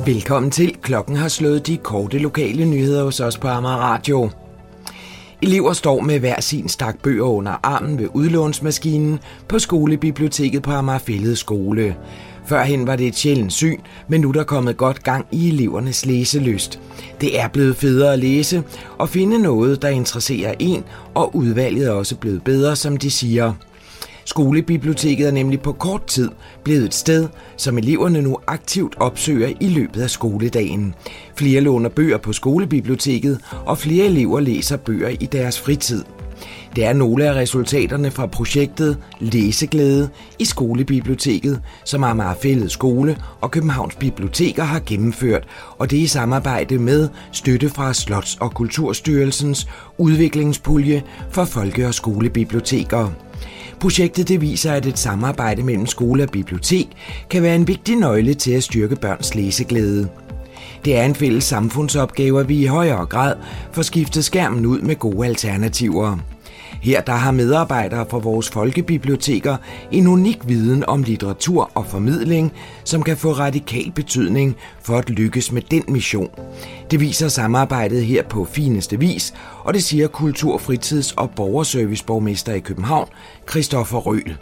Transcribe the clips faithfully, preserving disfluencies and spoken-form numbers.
Velkommen til. Klokken har slået de korte lokale nyheder hos os på Amager Radio. Elever står med hver sin stak bøger under armen ved udlånsmaskinen på skolebiblioteket på Amager Fælled Skole. Førhen var det et sjældent syn, men nu er der kommet godt gang i elevernes læselyst. Det er blevet federe at læse og finde noget, der interesserer en, og udvalget er også blevet bedre, som de siger. Skolebiblioteket er nemlig på kort tid blevet et sted, som eleverne nu aktivt opsøger i løbet af skoledagen. Flere låner bøger på skolebiblioteket, og flere elever læser bøger i deres fritid. Det er nogle af resultaterne fra projektet Læseglæde i skolebiblioteket, som Amager Fælled Skole og Københavns Biblioteker har gennemført, og det er i samarbejde med støtte fra Slots- og Kulturstyrelsens udviklingspulje for folke- og skolebiblioteker. Projektet det viser, at et samarbejde mellem skole og bibliotek kan være en vigtig nøgle til at styrke børns læseglæde. Det er en fælles samfundsopgave, at vi i højere grad får skiftet skærmen ud med gode alternativer. Her der har medarbejdere fra vores folkebiblioteker en unik viden om litteratur og formidling, som kan få radikal betydning for at lykkes med den mission. Det viser samarbejdet her på fineste vis, og det siger kultur-, fritids- og borgerserviceborgmester i København, Christoffer Røhl.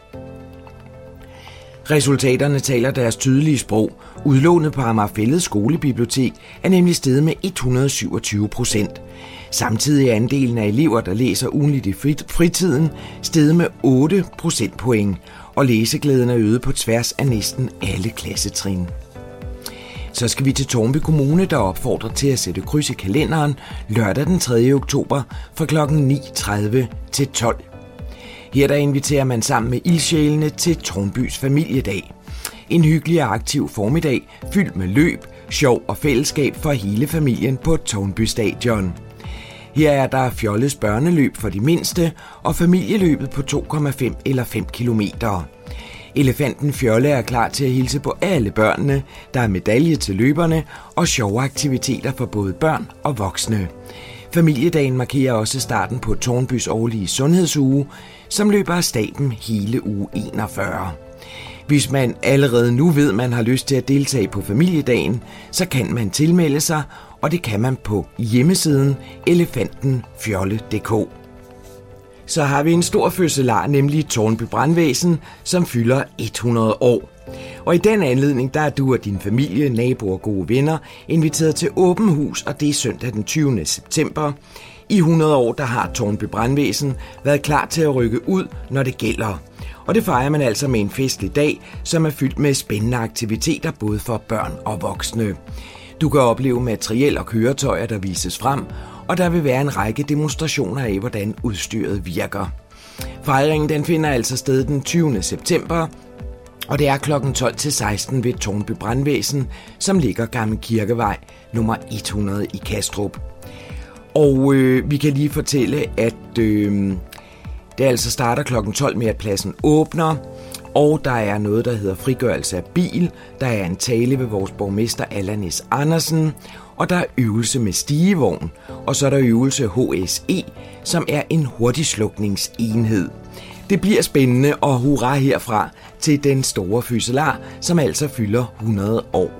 Resultaterne taler deres tydelige sprog. Udlånet på Amager Fælled Skolebibliotek er nemlig steget med et hundrede og syvogtyve procent. Samtidig er andelen af elever, der læser ugentligt i fritiden, steget med otte procentpoint, og læseglæden er øget på tværs af næsten alle klassetrin. Så skal vi til Tårnby Kommune, der opfordrer til at sætte kryds i kalenderen lørdag den tredje oktober fra klokken ni tredive til tolv. Her der inviterer man sammen med ildsjælene til Tårnbys familiedag. En hyggelig og aktiv formiddag fyldt med løb, sjov og fællesskab for hele familien på Tårnby Stadion. Her er der Fjolles børneløb for de mindste og familieløbet på to komma fem eller fem kilometer. Elefanten Fjolle er klar til at hilse på alle børnene, der er medalje til løberne og sjove aktiviteter for både børn og voksne. Familiedagen markerer også starten på Tårnbys årlige sundhedsuge, som løber af stablen hele uge enogfyrre. Hvis man allerede nu ved, at man har lyst til at deltage på familiedagen, så kan man tilmelde sig, og det kan man på hjemmesiden elefanten fjolle punktum d k. Så har vi en stor fødselar, nemlig Tårnby Brandvæsen, som fylder hundrede år. Og i den anledning, der er du og din familie, naboer og gode venner inviteret til åben hus, og det er søndag den tyvende september. I hundrede år, der har Tårnby Brandvæsen været klar til at rykke ud, når det gælder. Og det fejrer man altså med en festlig dag, som er fyldt med spændende aktiviteter både for børn og voksne. Du kan opleve materiel og køretøjer, der vises frem, og der vil være en række demonstrationer af, hvordan udstyret virker. Fejringen den finder altså sted den tyvende september, og det er klokken tolv til seksten ved Tårnby Brandvæsen, som ligger Gammel Kirkevej nummer hundrede i Kastrup. Og øh, vi kan lige fortælle, at øh, det altså starter klokken tolv med, at pladsen åbner, og der er noget, der hedder frigørelse af bil. Der er en tale ved vores borgmester Allan S. Andersen, og der er øvelse med stigevogn, og så er der øvelse H S E, som er en hurtigslukningsenhed. Det bliver spændende, og hurra herfra til den store fødselar, som altså fylder hundrede år.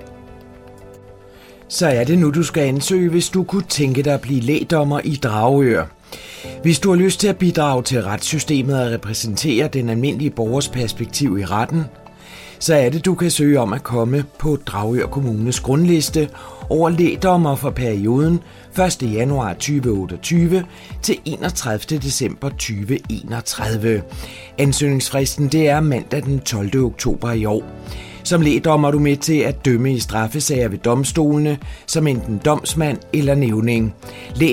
Så er det nu, du skal ansøge, hvis du kunne tænke dig at blive lægdommer i Dragør. Hvis du har lyst til at bidrage til retssystemet og repræsentere den almindelige borgers perspektiv i retten, så er det, du kan søge om at komme på Dragør Kommunes grundliste over lægdommer for perioden første januar to tusind og otteogtyve til enogtredivte december to tusind og enogtredive. Ansøgningsfristen det er mandag den tolvte oktober i år. Som lægdommer er du med til at dømme i straffesager ved domstolene, som enten domsmand eller nævning.